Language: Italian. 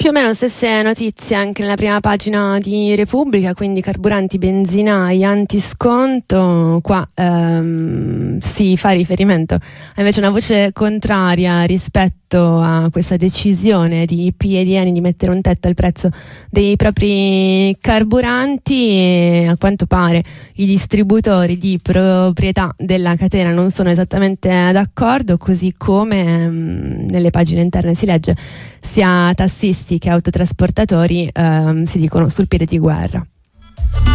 Più o meno stesse notizie anche nella prima pagina di Repubblica, quindi carburanti, benzinai, antisconto. Qua si fa riferimento a invece una voce contraria rispetto a questa decisione di IP ed Eni di mettere un tetto al prezzo dei propri carburanti, e a quanto pare i distributori di proprietà della catena non sono esattamente d'accordo, così come nelle pagine interne si legge sia tassisti che autotrasportatori si dicono sul piede di guerra.